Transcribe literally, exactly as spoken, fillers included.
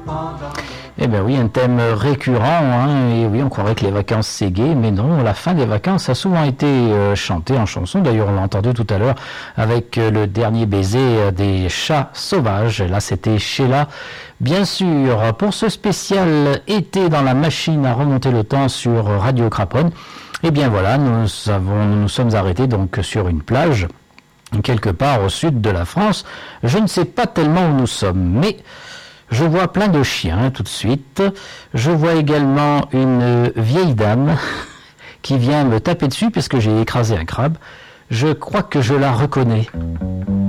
Eh bien oui, un thème récurrent, hein, et oui, on croirait que les vacances c'est gai, mais non, la fin des vacances a souvent été euh, chantée en chanson, d'ailleurs on l'a entendu tout à l'heure avec euh, le dernier baiser euh, des chats sauvages, là c'était Sheila. Bien sûr, pour ce spécial été dans la machine à remonter le temps sur Radio Craponne, eh bien voilà, nous, avons, nous nous sommes arrêtés donc sur une plage, quelque part au sud de la France. Je ne sais pas tellement où nous sommes, mais je vois plein de chiens tout de suite. Je vois également une vieille dame qui vient me taper dessus parce que j'ai écrasé un crabe. Je crois que je la reconnais.